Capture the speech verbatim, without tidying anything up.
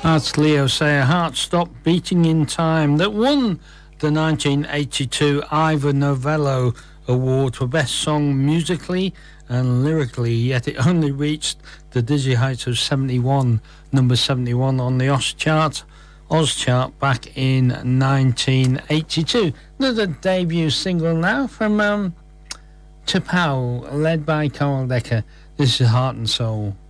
That's Leo Sayer, Heart Stop Beating in Time, that won the nineteen eighty-two Ivor Novello Award for Best Song musically and lyrically, yet it only reached the dizzy heights of seventy-one, number seventy-one on the Oz chart, Oz chart back in nineteen eighty-two. Another debut single now from um, T'Pau, led by Carl Decker. This is Heart and Soul.